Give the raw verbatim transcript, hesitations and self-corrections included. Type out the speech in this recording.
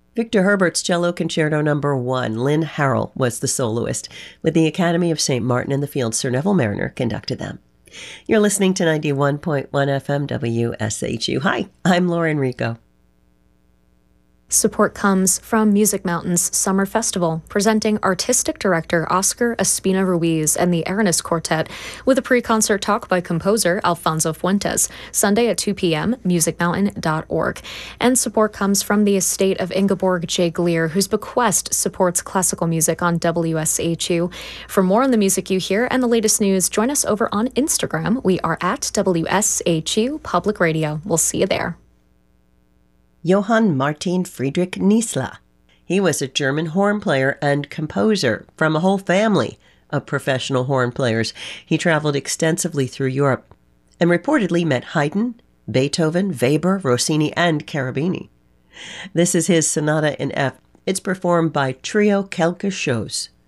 Victor Herbert's Cello Concerto Number One. Lynn Harrell was the soloist, with the Academy of Saint Martin in the Fields. Sir Neville Mariner conducted them. You're listening to ninety-one point one F M W S H U. Hi, I'm Laura Enrico. Support comes from Music Mountains Summer Festival, presenting Artistic Director Oscar Espina Ruiz and the Aranis Quartet with a pre-concert talk by composer Alfonso Fuentes, Sunday at two p.m., music mountain dot org. And support comes from the estate of Ingeborg J. Gleer, whose bequest supports classical music on W S H U. For more on the music you hear and the latest news, join us over on Instagram. We are at W S H U Public Radio. We'll see you there. Johann Martin Friedrich Niesla. He was a German horn player and composer from a whole family of professional horn players. He traveled extensively through Europe and reportedly met Haydn, Beethoven, Weber, Rossini, and Cherubini. This is his Sonata in F. It's performed by Trio Quelque Chose.